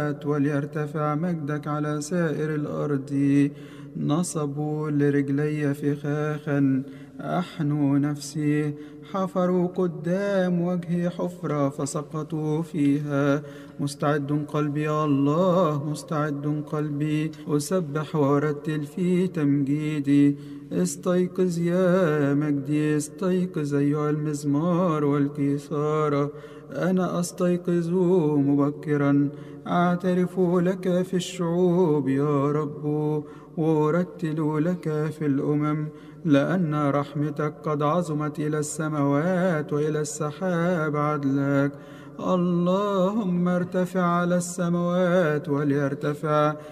السماوات وليرتفع مجدك على سائر الأرض. نصبوا لرجلي فخاخا أحنوا نفسي، حفروا قدام وجهي حفرة فسقطوا فيها. مستعد قلبي يا الله، مستعد قلبي، أسبح وأرتل في تمجيدي. استيقظ يا مجدي، استيقظ أيها المزمار والكيثارة. أنا أستيقظ مبكرا، أعترف لك في الشعوب يا رب، وأرتل لك في الأمم، لأن رحمتك قد عظمت إلى السماوات وإلى السحاب عدلك. اللهم ارتفع على السماوات وليرتفع